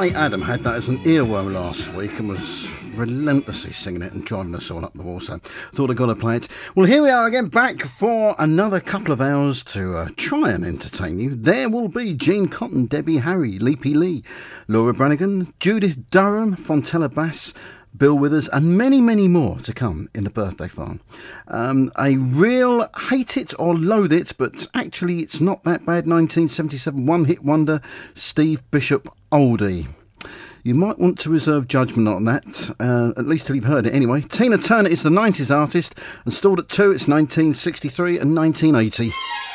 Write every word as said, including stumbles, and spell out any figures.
mate Adam had that as an earworm last week and was relentlessly singing it and driving us all up the wall, so thought I'd got to play it. Well, here we are again, back for another couple of hours to uh, try and entertain you. There will be Gene Cotton, Debbie Harry, Leapy Lee, Laura Branigan, Judith Durham, Fontella Bass, Bill Withers, and many, many more to come in the birthday farm. Um, a real hate it or loathe it, but actually it's not that bad, nineteen seventy-seven one-hit wonder, Steve Bishop oldie. You might want to reserve judgment on that, uh, at least till you've heard it anyway. Tina Turner is the nineties artist, and stalled at two, it's nineteen sixty-three and nineteen eighty.